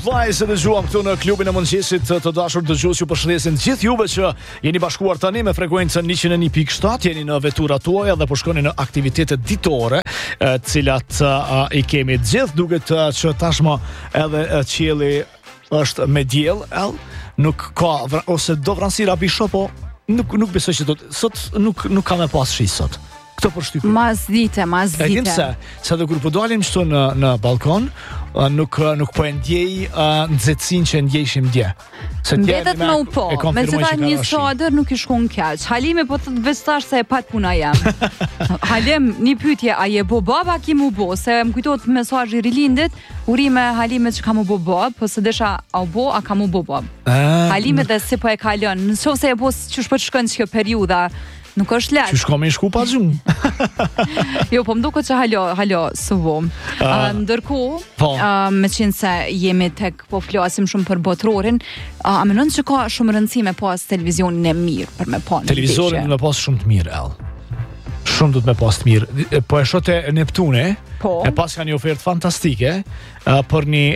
vllajë se dëgjuam këtu në klubin e mëngjesit të dashur dëgjues, ju përshëndesin gjithë juve që jeni bashkuar tani me frekuencën 101.7, jeni në veturat tuaja dhe po shkoni në aktivitetet ditore, cilat i kemi gjithë, duket që tashmë edhe qielli është me diell, nuk ka ose do vranësira bisho, po nuk besoj që sot nuk ka me pas shi sot. Këto përshtypje. Mas dite. E dim se dhe kur po dalim këtu në balkon, nuk po e ndjej nxehtësinë që ndjejshim dje. Se mbetet më u po. Megjithatë një sodër nuk i shkon keq. Halimi po të veç tash se e pat puna jam. Halim, një pyetje, a je bo baba ki mu bo? Se më kujtohet mesazhi i rilindit, urime Halimet që ka mu bo bab, po se desha a bo, a ka mu bo bab. Halimet dhe si po e kalon. Nëse e bo çu po të shkon kjo periudha, nuk është lehtë. Që shko me shku pa gjumë. Jo, po më duket që halo së vom. Ndërkohë, me qenë se jemi tek po flasim shumë për botrorin, a menon që ka shumë rëndësi me pas televizionin e mirë për me pa në televizorin du me pas shumë të mirë, shumë du të me pas të mirë. Po e shote Neptune, e pas ka një ofertë fantastike për një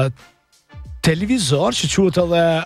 televizor që quhet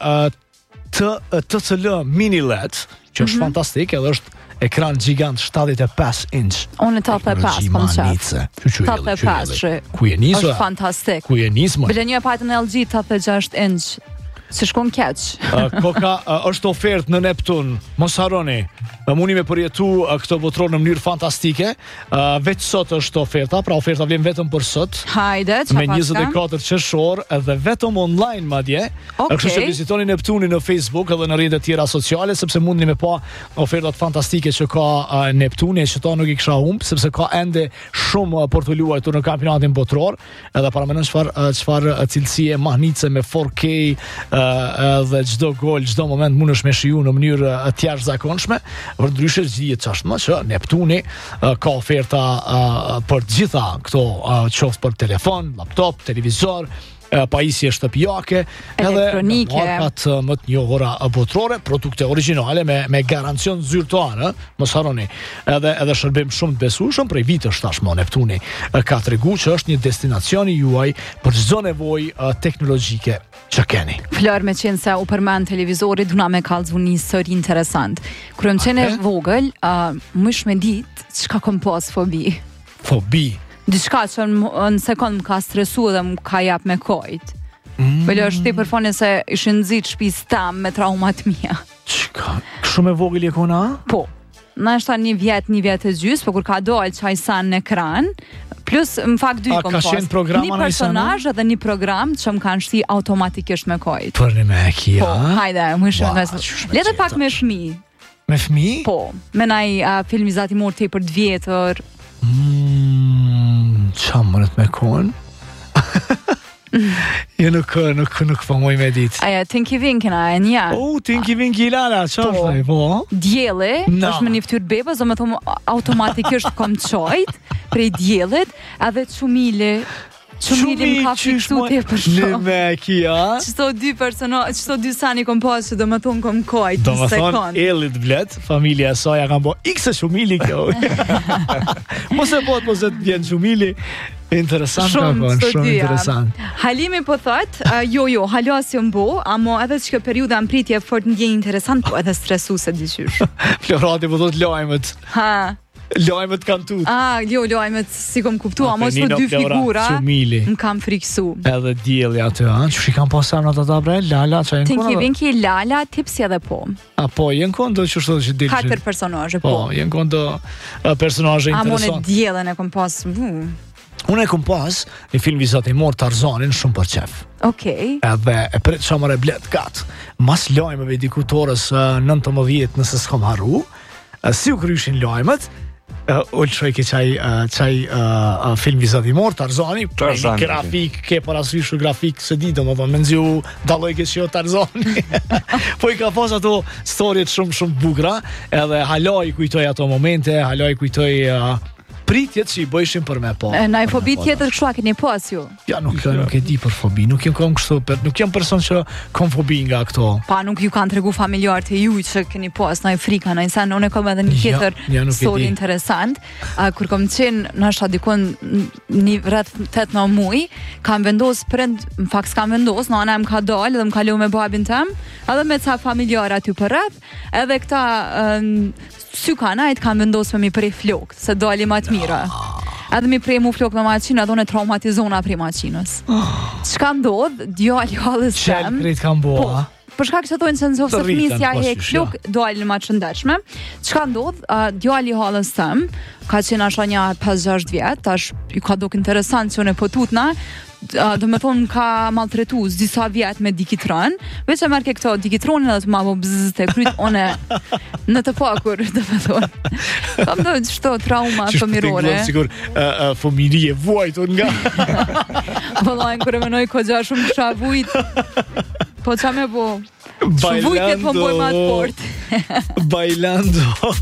edhe TCL Mini LED, që është fantastik, edhe është ekran gjigant 75 inch. Unë 85, po më qafë. 85, ku je nisë? është fantastik. Ku je nisë, më? Bile një e patën LG 86 inch. Si shkon keq. Koka është ofertë në Neptun, mos harroni. Mundi me përjetu këtë botror në mënyrë fantastike. Veç sot është oferta, pra oferta vlen vetëm për sot. Hajde, me 24 qershor dhe vetëm online madje. Kështu që vizitoni Neptunin në Facebook edhe në rrjetet tjera sociale, sepse mundni me pa ofertat fantastike që ka Neptuni, që ta nuk i kisha humb, sepse ka ende shumë për të luajtur në kampionatin botror, edhe para mendon çfarë cilësie mahnice me 4K dhe çdo gol, çdo moment mundesh me shiju në mënyrë të jashtëzakonshme. Ndryshe dihet çashmë që Neptuni ka oferta për të gjitha këto, qoftë për telefon, laptop, televizor, pajisje shtëpiake, elektronike, edhe markat më të njohura botrore, produkte origjinale me garancion zyrtar, mos harroni. Edhe shërbim shumë të besueshëm prej vitesh tashmë Neptuni ka tregu që është një destinacion i juaj për çdo nevojë teknologjike që keni. Flor, me qenë se u përmend televizori, duna me kallëzu një histori interesant. Kur më qenë vogël, mësh me ditë çka kam pas fobi. Fobi? Diçka që në sekund më ka stresu dhe më ka jap me kojt. Bëllë është ti përfone se ishin nxit shtëpis tam me traumat mia. Çka? Shumë e vogël je kona? Po. Na është një vjet e gjys, por kur ka dalë çaj sa në ekran, plus në fakt dy kom pas. Një personazh dhe një program që më kanë shti automatikisht me kojt. Për një me kia? Po, hajde, më shumë. Lete pak me fëmijë. Me fëmijë? Po, me naj film i zatimor ti për 2 vjetër. Qa mënët me konë? Jo nuk po moj me ditë. Aja, Tinky Winky na e nja. Tinky Winky Lala, qa është? Djeli, është me një ftyrë bebës, do me thomë automatikisht kom qojt prej djelit, edhe Qumili më ka fiksu te për shumë. Në me kia. Qëto dy sani kom pas që do më thonë kom kojt. Do më thonë Elit vlet, familja e soja kam bo X e Qumili kjo. Mos e të vjen Qumili. Interesant ka konë, shumë interesant. Halimi po thot, jo, halas jo mbo, amo edhe që kjo periuda më pritje fort në djenjë interesant, po edhe stresu se diqysh. Florati po thot lojmet. Lojmet kanë tut. Lojmet si kom kuptu, amo që dy figura më kam friksu. Edhe djeli atë, që shi kam pasam në të bre, Lala, që jenë konë? Tinky Winky, Lala, tipsi edhe po. Po, jenë konë do që shtë që dilë. 4 personazhe, po. Jenë konë do personazhe interesant. Amo në djelen e kom pas, Unë e kom pas një film vizatimor Tarzanin shumë për qef. Edhe e pret shamër e blet gat. Mas lajmeve dikutorës 19 nëse s'kom harru, si u kryshin lajmet, ullë shoj ke qaj film vizatimor Tarzani, grafik, ke parasyshu grafik se di, do më thonë, menziu daloj ke që jo Tarzani. Po i ka pas ato storjet shumë bukra, edhe haloj kujtoj ato momente, haloj kujtoj pritjet që I bëjshin për me po. Na fobi tjetër kështu a keni pas ju? Ja, nuk e di për fobi, nuk jam kështu, nuk jam person që kam fobi nga këto. Pa, nuk ju kanë tregu familjarët e ju që keni pas ndaj frika, ndaj sen, unë kam edhe një tjetër histori interesant. Kur kam qenë nashta dikon një rreth 8-9 muaj, kam vendos prind, në fakt s'kam vendos, nana më ka dalë dhe më kalu me babin tem, edhe me ca familjarë aty për rreth, edhe këta sykanajt kam vendos me mi prej flokët, se dali ma të mira. Edhe mi prej mu flokë me maqinë, edhe unë traumatizona prej maqinës. Çka ndodh, djali halës tem. Qelë krejt kam boa. Për shkak që thonë se nëse fëmisja hek flok, dalin më të shëndetshme. Çka ndodh, djali halës tem, ka qenë asha një 5-6 vjet, tash ju ka duk interesant që unë po tutna, do me thonë ka maltretu disa vjet me dikitron, veç e merke këto dikitronin edhe të ma po bzzz të kryt, one në të pakur, do me thonë. Kam do qëto trauma fëmirore. Qështë sigur fëmiri e vuajtur nga. Vëllajnë, kërë menoj ko gja shumë kësha vujt, po qa me po, shumë vujtjet po mboj ma të fort. Bailando.